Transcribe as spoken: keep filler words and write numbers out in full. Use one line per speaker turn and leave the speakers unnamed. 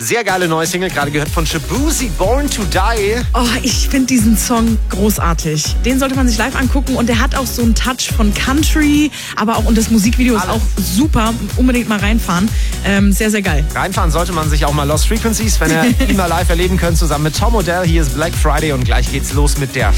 Sehr geile neue Single, gerade gehört von Shaboozey, Born to Die.
Oh, ich finde diesen Song großartig. Den sollte man sich live angucken und der hat auch so einen Touch von Country, aber auch, und das Musikvideo ist
Alles.
auch super. Unbedingt mal reinfahren. Ähm, sehr, sehr geil.
Reinfahren sollte man sich auch mal Lost Frequencies, wenn ihr ihn mal live erleben könnt, zusammen mit Tom Odell. Hier ist Black Friday und gleich geht's los mit der